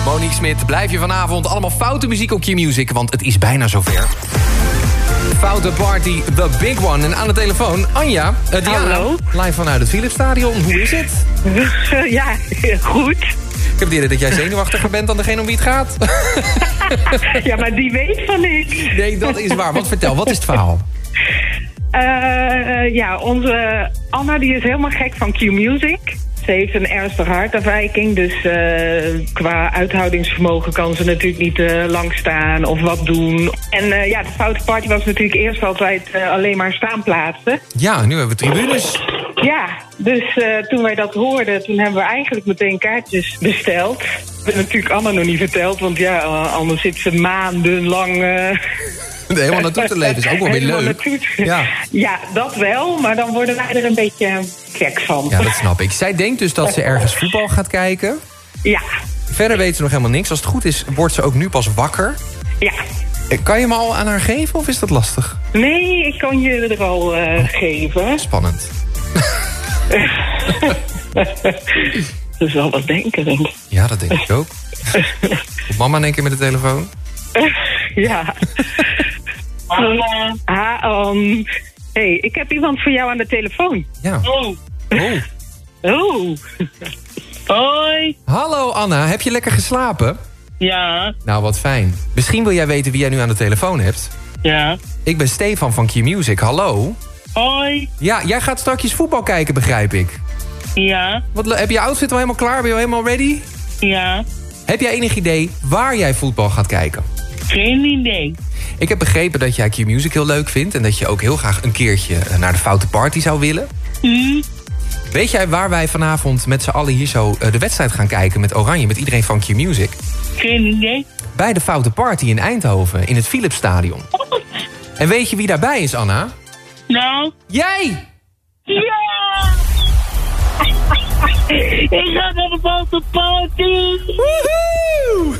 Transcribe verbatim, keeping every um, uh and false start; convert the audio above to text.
Monique Smit, blijf je vanavond allemaal foute muziek op Q-Music, want het is bijna zover. Foute Party, The Big One. En aan de telefoon, Anja, uh, Diana, Hallo. live vanuit het Philipsstadion. Hoe is het? Ja, goed. Ik heb het idee dat jij zenuwachtiger bent dan degene om wie het gaat. Ja, maar die weet van niks. Nee, dat is waar. Want vertel, wat is het verhaal? Uh, ja, onze Anna die is helemaal gek van Q-Music. Ze heeft een ernstige hartafwijking, dus uh, qua uithoudingsvermogen kan ze natuurlijk niet uh, lang staan of wat doen. En uh, ja, de Foute Party was natuurlijk eerst altijd uh, alleen maar staanplaatsen. Ja, nu hebben we tribunes. Ja, dus uh, toen wij dat hoorden, toen hebben we eigenlijk meteen kaartjes besteld. We hebben natuurlijk Anna nog niet verteld, want ja, uh, anders zit ze maandenlang... Uh, helemaal naartoe te leven is ook wel weer leuk. Ja. Ja, dat wel, maar dan worden wij er een beetje gek van. Ja, dat snap ik. Zij denkt dus dat ze ergens voetbal gaat kijken. Ja. Verder weet ze nog helemaal niks. Als het goed is, wordt ze ook nu pas wakker. Ja. Kan je me al aan haar geven of is dat lastig? Nee, ik kan je er al uh, oh. geven. Spannend. Ze zal wat denken, denk ik. Ja, dat denk ik ook. Op mama in één keer met de telefoon? Ja. Ah, um, hey, ik heb iemand voor jou aan de telefoon. Ja. Oh. Oh. Oh. Hoi. Hallo Anna, heb je lekker geslapen? Ja. Nou, wat fijn. Misschien wil jij weten wie jij nu aan de telefoon hebt. Ja. Ik ben Stefan van Q-Music, hallo. Hoi. Ja, jij gaat straks voetbal kijken, begrijp ik. Ja. Wat, heb je outfit al helemaal klaar? Ben je al helemaal ready? Ja. Heb jij enig idee waar jij voetbal gaat kijken? Geen idee. Ik heb begrepen dat jij Q-Music heel leuk vindt... en dat je ook heel graag een keertje naar de Foute Party zou willen. Mm. Weet jij waar wij vanavond met z'n allen hier zo de wedstrijd gaan kijken... met Oranje, met iedereen van Q-Music? Geen idee. Bij de Foute Party in Eindhoven, in het Philipsstadion. En weet je wie daarbij is, Anna? Nou? Jij! Ja! Ik ga naar de Foute Party! Woehoe!